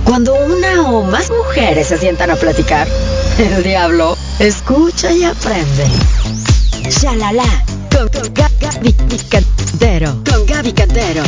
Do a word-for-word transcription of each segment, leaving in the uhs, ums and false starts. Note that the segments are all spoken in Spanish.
Cuando una o más mujeres se sientan a platicar, el diablo escucha y aprende. Shalala, con, con Gaby Cantero, con Gaby Cantero.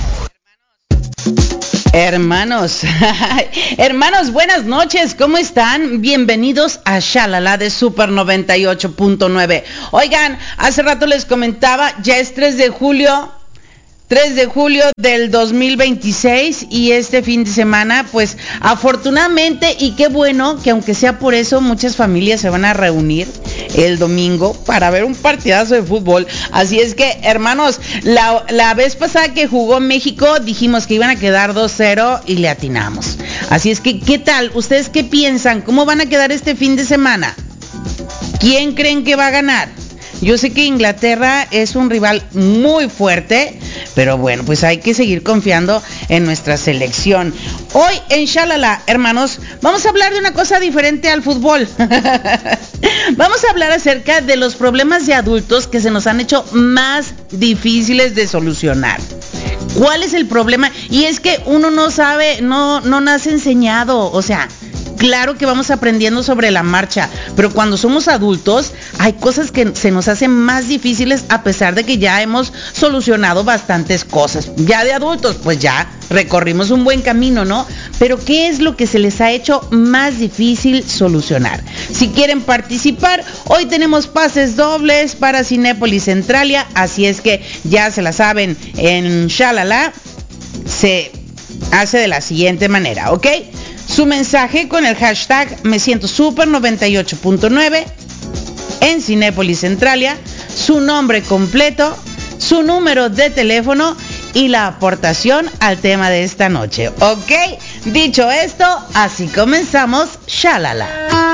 Hermanos, hermanos, buenas noches, ¿cómo están? Bienvenidos a Shalala de Super noventa y ocho punto nueve. Oigan, hace rato les comentaba, ya es tres de julio, tres de julio del dos mil veintiséis, y este fin de semana, pues afortunadamente, y qué bueno que aunque sea por eso, muchas familias se van a reunir el domingo para ver un partidazo de fútbol. Así es que, hermanos, la, la vez pasada que jugó México dijimos que iban a quedar dos cero y le atinamos. Así es que, ¿qué tal? ¿Ustedes qué piensan? ¿Cómo van a quedar este fin de semana? ¿Quién creen que va a ganar? Yo sé que Inglaterra es un rival muy fuerte, pero bueno, pues hay que seguir confiando en nuestra selección. Hoy en Shalala, hermanos, vamos a hablar de una cosa diferente al fútbol. Vamos a hablar acerca de los problemas de adultos que se nos han hecho más difíciles de solucionar. ¿Cuál es el problema? Y es que uno no sabe, no, no nace enseñado, o sea... Claro que vamos aprendiendo sobre la marcha, pero cuando somos adultos hay cosas que se nos hacen más difíciles a pesar de que ya hemos solucionado bastantes cosas. Ya de adultos, pues ya recorrimos un buen camino, ¿no? Pero ¿qué es lo que se les ha hecho más difícil solucionar? Si quieren participar, hoy tenemos pases dobles para Cinépolis Centralia, así es que ya se la saben, en Shalala se hace de la siguiente manera, ¿ok? Su mensaje con el hashtag Me Siento Super noventa y ocho punto nueve en Cinépolis Centralia, su nombre completo, su número de teléfono y la aportación al tema de esta noche, ¿ok? Dicho esto, así comenzamos Shalala.